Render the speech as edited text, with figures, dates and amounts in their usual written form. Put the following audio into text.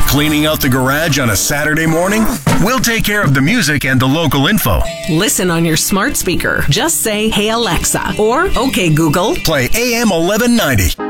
Cleaning out the garage on a Saturday morning? We'll take care of the music and the local info. Listen on your smart speaker. Just say, "Hey Alexa," or "Okay Google, Play AM 1190.